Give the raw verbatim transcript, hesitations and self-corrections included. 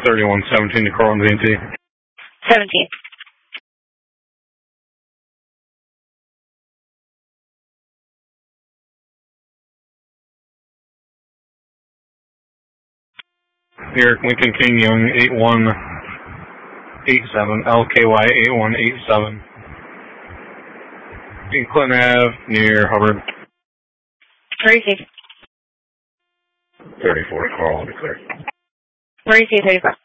thirty-one seventeen to Cortland V and T. seventeen. New York Lincoln King Young eight one eight seven, L K Y eight one eight seven. In Clinton Avenue near Hubbard. Maurice. thirty-four, Carl, declared. Maurice, thirty-four.